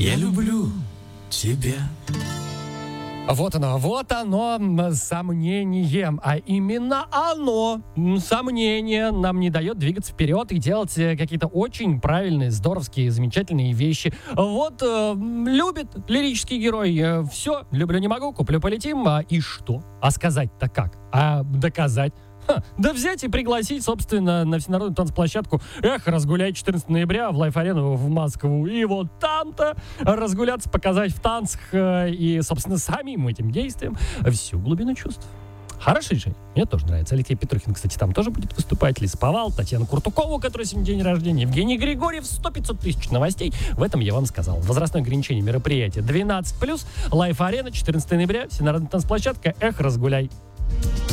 Я люблю тебя. Вот оно, сомнение. А именно оно, сомнение, нам не дает двигаться вперед и делать какие-то очень правильные, здоровские, замечательные вещи. Вот любит лирический герой. Все, люблю, не могу, куплю, полетим. И что? А сказать-то как? А доказать? Да взять и пригласить, собственно, на всенародную танцплощадку. Разгулять 14 ноября в Лайф-арену в Москву. И вот там-то разгуляться, показать в танцах и, собственно, самим этим действием всю глубину чувств. Хороший же. Мне тоже нравится. Алексей Петрухин, кстати, там тоже будет выступать. Лисповал, Татьяна Куртукова, у которой сегодня день рождения, Евгений Григорьев, 100-500 тысяч новостей. В этом я вам сказал. Возрастное ограничение мероприятия 12+, Лайф-арена, 14 ноября, всенародная танцплощадка. Разгуляй.